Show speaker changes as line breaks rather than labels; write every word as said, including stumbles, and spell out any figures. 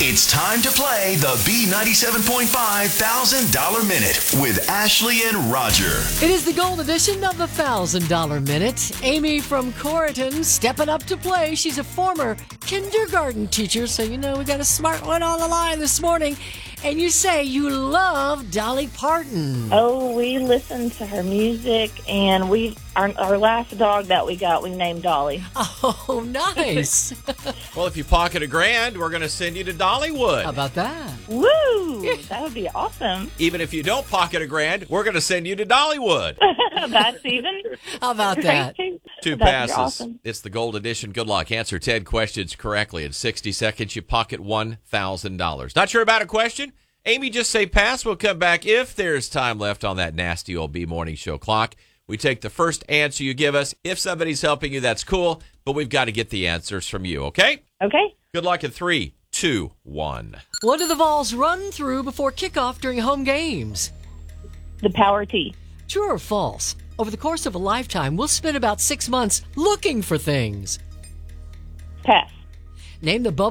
It's time to play the B ninety-seven point five one thousand dollar Minute with Ashley and Roger.
It is the gold edition of the one thousand dollar Minute. Amy from Corriton stepping up to play. She's a former kindergarten teacher, so you know we got a smart one on the line this morning. And you say you love Dolly Parton.
Oh, we listen to her music, and we our, our last dog that we got, we named Dolly.
Oh, nice.
Well, if you pocket a grand, we're going to send you to Dollywood.
How about that?
Woo! That would be awesome.
Even if you don't pocket a grand, we're going to send you to Dollywood.
That's even.
How about that?
Two
That'd be
passes.
awesome.
It's the gold edition. Good luck. Answer ten questions correctly. In sixty seconds, you pocket one thousand dollars. Not sure about a question? Amy, just say pass. We'll come back if there's time left on that nasty old B Morning Show clock. We take the first answer you give us. If somebody's helping you, that's cool, but we've got to get the answers from you, okay?
Okay.
Good luck in three, two, one.
What do the Vols run through before kickoff during home games?
The Power T.
True or false? Over the course of a lifetime, we'll spend about six months looking for things.
Pass.
Name the